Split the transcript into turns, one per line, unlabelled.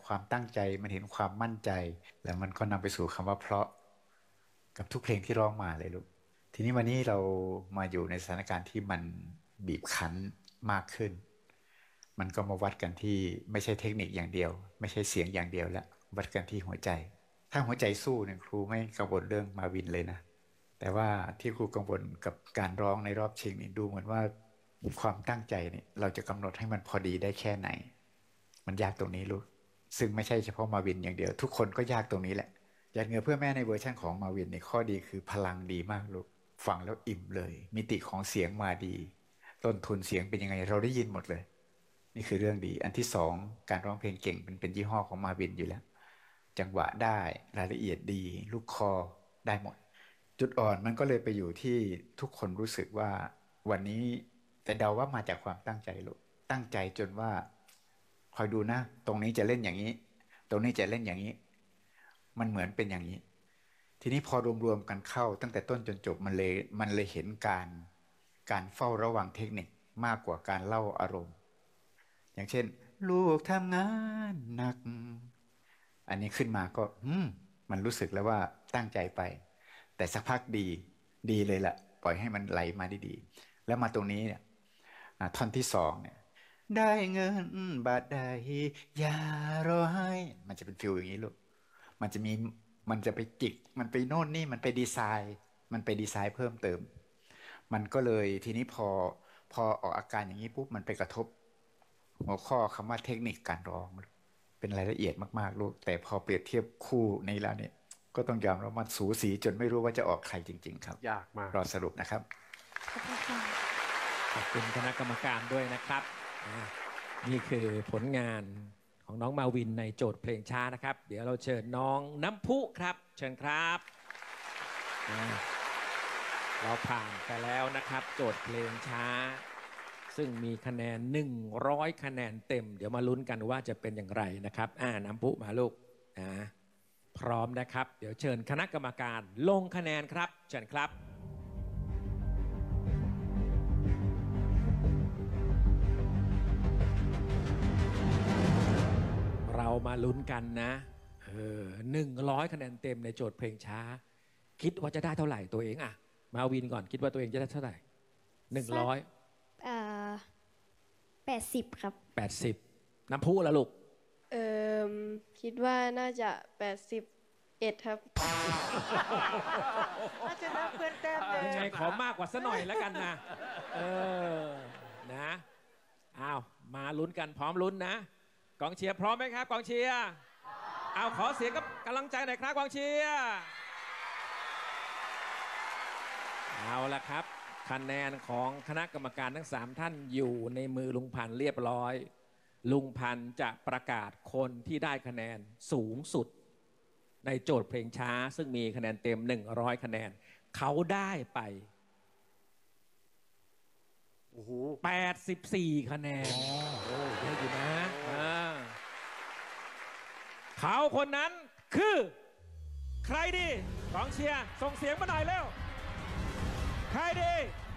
ความตั้งใจมันเห็นความมั่นใจแล้วมันก็นำไปสู่คำว่าเพราะกับทุกเพลงที่ร้องมาเลยลูกทีนี้วันนี้เรามาอยู่ในสถานการณ์ที่มันบีบคั้นมากขึ้นมันก็มาวัดกันที่ไม่ใช่เทคนิคอย่างเดียวไม่ใช่เสียงอย่างเดียวแล้ววัดกันที่หัวใจถ้าหัวใจสู้เนี่ยครูไม่กังวลเรื่องมาวินเลยนะแต่ว่าที่ครูกังวลกับการร้องในรอบชิงนี่ดูเหมือนว่าความตั้งใจเนี่ยเราจะกำหนดให้มันพอดีได้แค่ไหนมันยากตรงนี้ลูกซึ่งไม่ใช่เฉพาะมาวินอย่างเดียวทุกคนก็ยากตรงนี้แหละหยาดเหงื่อเพื่อแม่ในเวอร์ชันของมาวินในข้อดีคือพลังดีมากลูกฟังแล้วอิ่มเลยมิติของเสียงมาดีต้นทุนเสียงเป็นยังไงเราได้ยินหมดเลยนี่คือเรื่องดีอันที่สองการร้องเพลงเก่งเป็นยี่ห้อของมาวินอยู่แล้วจังหวะได้รายละเอียดดีลูกคอได้หมดจุดอ่อนมันก็เลยไปอยู่ที่ทุกคนรู้สึกว่าวันนี้แต่เดาว่ามาจากความตั้งใจลูกตั้งใจจนว่าคอยดูนะตรงนี้จะเล่นอย่างนี้ตรงนี้จะเล่นอย่างนี้มันเหมือนเป็นอย่างนี้ทีนี้พอรวมๆกันเข้าตั้งแต่ต้นจนจบมันเลยเห็นการเฝ้าระวังเทคนิคมากกว่าการเล่าอารมณ์อย่างเช่นลูกทำงานหนักอันนี้ขึ้นมาก็มันรู้สึกแล้วว่าตั้งใจไปแต่สักพักดีเลยล่ะปล่อยให้มันไหลมาดีๆแล้วมาตรงนี้เนี่ยท่อนที่สองเนี่ยได้เงินบาทใดอย่ารอให้มันจะเป็นฟิลอย่างนี้ลูกมันจะมีมันจะไปจิกมันไปโน่นนี่มันไปดีไซน์เพิ่มเติมมันก็เลยทีนี้พอออกอาการอย่างนี้ปุ๊บมันไปกระทบหัวข้อคำว่าเทคนิคการร้องเป็นรายละเอียดมากๆลูกแต่พอเปรียบเทียบคู่นี้แล้วเนี่ยก็ต้องยอมรับว่ามันสูสีจนไม่รู้ว่าจะออกใครจริงๆครับ
ยากมาก
รอสรุปนะครับ
ขอบคุณคณะกรรมการด้วยนะครับนี่คือผลงานของน้องมาวินในโจทย์เพลงช้านะครับเดี๋ยวเราเชิญน้องน้ำพุครับเชิญครับเราผ่านไปแล้วนะครับโจทย์เพลงช้าซึ่งมีคะแนน100คะแนนเต็มเดี๋ยวมาลุ้นกันว่าจะเป็นอย่างไรนะครับน้ำพุมาลูกพร้อมนะครับเดี๋ยวเชิญคณะกรรมการลงคะแนนครับเชิญครับเรามาลุ้นกันนะ100คะแนนเต็มในโจทย์เพลงช้าคิดว่าจะได้เท่าไหร่ตัวเองมาวินก่อนคิดว่าตัวเองจะได้เท่าไหร่
80ครับ
80น้ำพุละลูก
คิดว่าน่าจะ81ครับ
น่าจะนับเพื่อนแต้มเลย
ยังไงขอมากกว่าซะหน่อยแล้วกันนะนะมาลุ้นกันพร้อมลุ้นนะกองเชียร์พร้อมไหมครับกองเชียร์เอาขอเสียงกับกำลังใจหน่อยครับกองเชียร์เอาละครับคะแนนของคณะกรรมการทั้ง3ท่านอยู่ในมือลุงพันธ์เรียบร้อยลุงพันธ์จะประกาศคนที่ได้คะแนนสูงสุดในโจทย์เพลงช้าซึ่งมีคะแนนเต็ม100คะแนนเขาได้ไป84คะแนนเยอะอยู่นะเขาคนนั้นคือใครดีกองเชียร์ส่งเสียงมาหน่อยเร็วใครดี